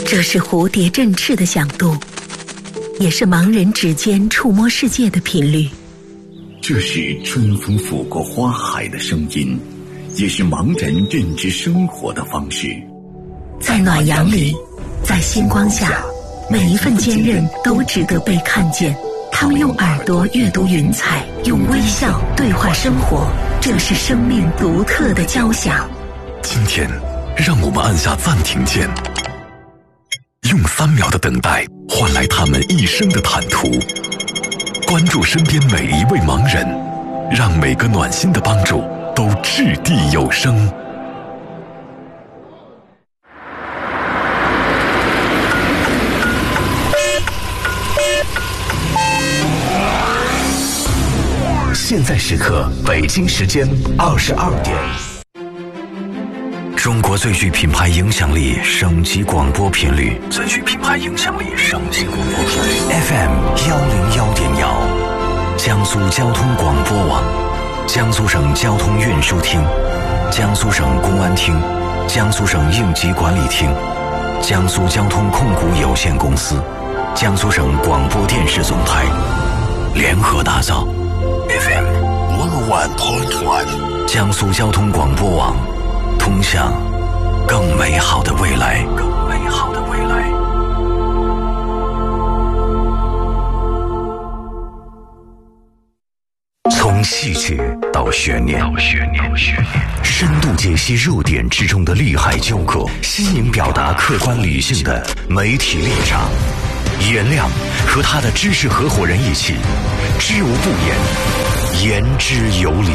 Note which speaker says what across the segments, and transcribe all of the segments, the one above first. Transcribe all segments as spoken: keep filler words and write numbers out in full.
Speaker 1: 这是蝴蝶振翅的响度，也是盲人指尖触摸世界的频率。
Speaker 2: 这是春风拂过花海的声音，也是盲人认知生活的方式。
Speaker 1: 在暖阳里，在星光下，每一份坚韧都值得被看见。他们用耳朵阅读云彩，用微笑对话生活，这是生命独特的交响。
Speaker 3: 今天让我们按下暂停键，用三秒的等待换来他们一生的坦途。关注身边每一位盲人，让每个暖心的帮助都掷地有声。现在时刻，北京时间二十二点。中国最具品牌影响力省级广播频率，最具品牌影响力省级广播频率 F M 幺零幺点幺，江苏交通广播网，江苏省交通运输厅，江苏省公安厅，江苏省应急管理厅，江苏交通控股有限公司，江苏省广播电视总台联合打造 F M 一零一点一，江苏交通广播网，通向更美好的未来，更美好的未来。从细节到悬念，到悬念，深度解析热点之中的利害纠葛，新颖表达客观理性的媒体立场。颜亮和他的知识合伙人一起，知无不言，言之有理。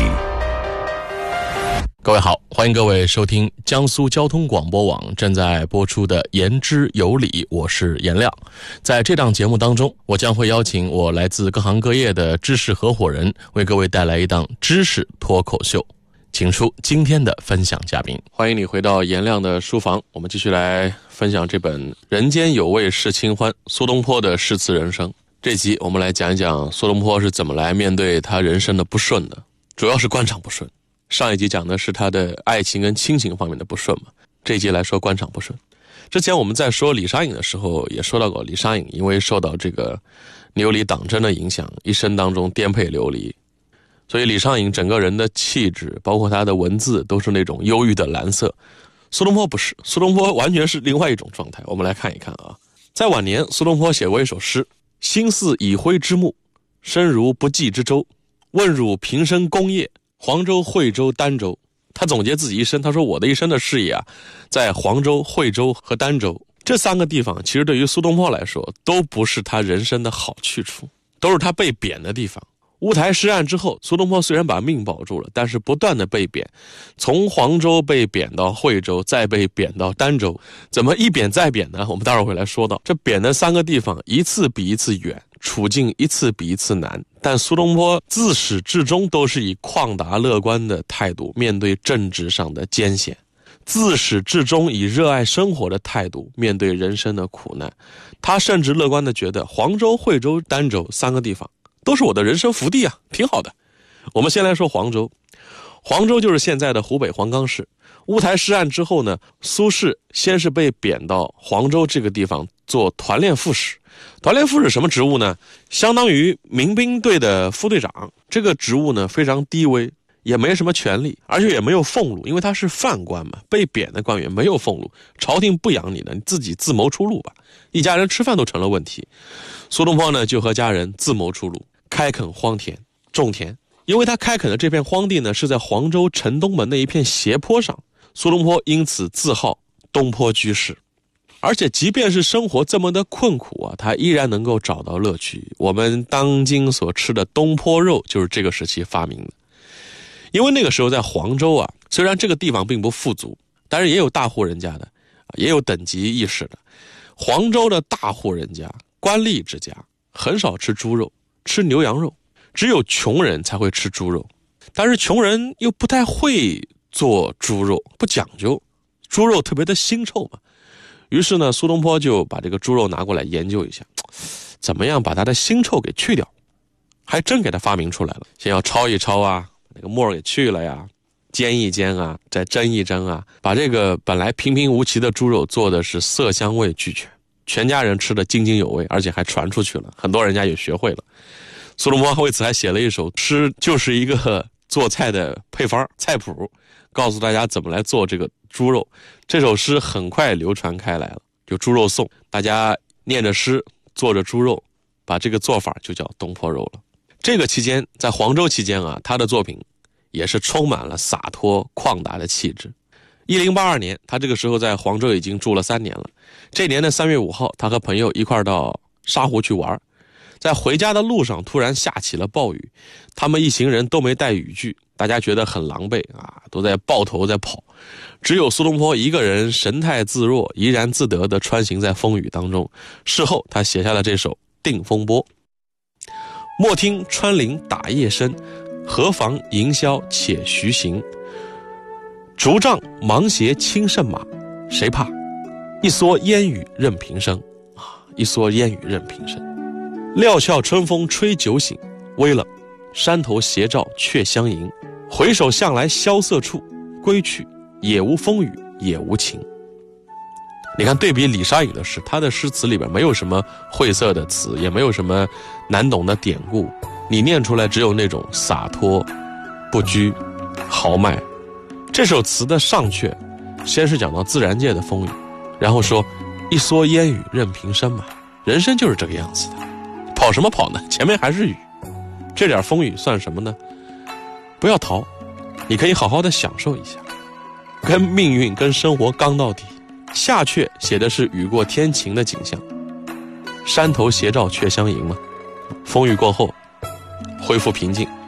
Speaker 4: 各位好，欢迎各位收听江苏交通广播网正在播出的言之有理，我是颜亮。在这档节目当中，我将会邀请我来自各行各业的知识合伙人，为各位带来一档知识脱口秀。请出今天的分享嘉宾。欢迎你回到颜亮的书房，我们继续来分享这本《人间有味是清欢》，苏东坡的诗词人生。这集我们来讲一讲苏东坡是怎么来面对他人生的不顺的，主要是官场不顺。上一集讲的是他的爱情跟亲情方面的不顺嘛，这一集来说官场不顺。之前我们在说李商隐的时候也说到过，李商隐因为受到这个牛李党争的影响，一生当中颠沛流离，所以李商隐整个人的气质包括他的文字都是那种忧郁的蓝色。苏东坡不是，苏东坡完全是另外一种状态。我们来看一看啊，在晚年苏东坡写过一首诗：心似已灰之木，身如不济之舟，问汝平生功业，黄州、惠州、儋州。他总结自己一生，他说我的一生的事业啊，在黄州、惠州和儋州这三个地方，其实对于苏东坡来说都不是他人生的好去处，都是他被贬的地方。乌台诗案之后，苏东坡虽然把命保住了，但是不断的被贬，从黄州被贬到惠州，再被贬到儋州。怎么一贬再贬呢？我们待会儿会来说到。这贬的三个地方一次比一次远，处境一次比一次难，但苏东坡自始至终都是以旷达乐观的态度面对政治上的艰险，自始至终以热爱生活的态度面对人生的苦难。他甚至乐观地觉得黄州、惠州、儋州三个地方都是我的人生福地啊，挺好的。我们先来说黄州。黄州就是现在的湖北黄冈市。乌台诗案之后呢，苏轼先是被贬到黄州这个地方做团练副使。团练副使什么职务呢？相当于民兵队的副队长。这个职务呢非常低微，也没什么权利，而且也没有俸禄，因为他是犯官嘛，被贬的官员没有俸禄，朝廷不养你的，你自己自谋出路吧。一家人吃饭都成了问题。苏东坡呢就和家人自谋出路，开垦荒田，种田。因为他开垦的这片荒地呢是在黄州城东门那一片斜坡上，苏东坡因此自号东坡居士。而且即便是生活这么的困苦啊，他依然能够找到乐趣。我们当今所吃的东坡肉就是这个时期发明的。因为那个时候在黄州啊，虽然这个地方并不富足，但是也有大户人家的，也有等级意识的。黄州的大户人家、官吏之家很少吃猪肉，吃牛羊肉，只有穷人才会吃猪肉。但是穷人又不太会做猪肉，不讲究，猪肉特别的腥臭嘛。于是呢，苏东坡就把这个猪肉拿过来研究一下，怎么样把它的腥臭给去掉，还真给它发明出来了。先要焯一焯啊，把那个沫儿给去了呀， 煎一煎啊，再蒸一蒸啊，把这个本来平平无奇的猪肉做的是色香味俱全，全家人吃得津津有味，而且还传出去了，很多人家也学会了。苏东坡为此还写了一首诗，就是一个做菜的配方菜谱，告诉大家怎么来做这个猪肉。这首诗很快流传开来了，就猪肉颂，大家念着诗做着猪肉，把这个做法就叫东坡肉了。这个期间，在黄州期间啊，他的作品也是充满了洒脱旷达的气质。一零八二年，他这个时候在黄州已经住了三年了。这年的三月五号，他和朋友一块到沙湖去玩，在回家的路上突然下起了暴雨，他们一行人都没带雨具，大家觉得很狼狈啊，都在抱头在跑，只有苏东坡一个人神态自若，怡然自得地穿行在风雨当中。事后他写下了这首《定风波》：莫听穿林打叶声，何妨吟啸且徐行。竹杖芒鞋轻胜马，谁怕？一蓑烟雨任平生啊！一蓑烟雨任平生。料峭春风吹酒醒，微冷，山头斜照却相迎。回首向来萧瑟处，归去，也无风雨也无晴。你看，对比李商隐的诗，他的诗词里边没有什么晦涩的词，也没有什么难懂的典故，你念出来只有那种洒脱、不拘、豪迈。这首词的上阙，先是讲到自然界的风雨，然后说一蓑烟雨任平生嘛，人生就是这个样子的，跑什么跑呢？前面还是雨，这点风雨算什么呢？不要逃，你可以好好的享受一下，跟命运跟生活刚到底。下阙写的是雨过天晴的景象，山头斜照却相迎嘛，风雨过后恢复平静，